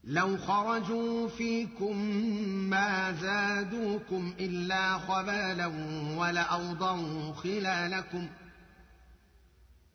لو خرجوا فيكم ما زادوكم إلا خبالا ولأوضعوا خلالكم